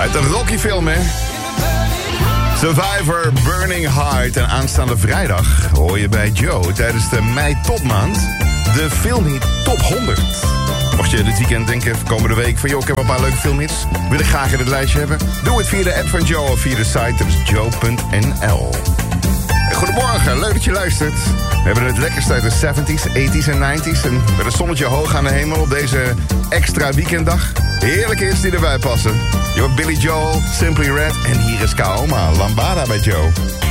Uit een Rocky film, hè? Survivor Burning Heart. En aanstaande vrijdag hoor je bij Joe tijdens de mei topmaand de filmhit Top 100. Mocht je dit weekend denken, komende week van joh, ik heb een paar leuke filmhits, wil ik graag in het lijstje hebben, doe het via de app van Joe of via de site, dat is joe.nl. Goedemorgen, leuk dat je luistert. We hebben het lekkerste uit de 70s, 80s en 90s. En met een zonnetje hoog aan de hemel op deze extra weekenddag. Heerlijk is die erbij passen. Je hoort Billy Joel, Simply Red en hier is Kaoma, Lambada bij Joe.